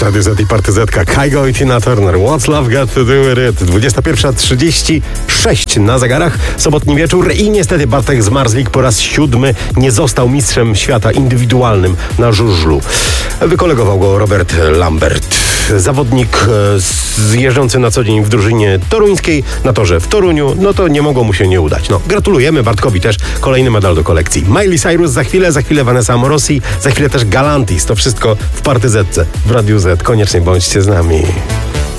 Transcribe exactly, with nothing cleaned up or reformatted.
Radio Z i Party Zetka. Kygo i Tina Turner. What's Love Got to Do With It? dwudziesta pierwsza trzydzieści sześć na zegarach. Sobotni wieczór i niestety Bartek Zmarzlik po raz siódmy nie został mistrzem świata indywidualnym na żużlu. Wykolegował go Robert Lambert. Zawodnik jeżdżący na co dzień w drużynie toruńskiej na torze w Toruniu, no to nie mogło mu się nie udać. No, gratulujemy Bartkowi też. Kolejny medal do kolekcji. Miley Cyrus za chwilę, za chwilę Vanessa Amorosi, za chwilę też Galantis. To wszystko w Party Zetce w Radiu Z. Koniecznie bądźcie z nami.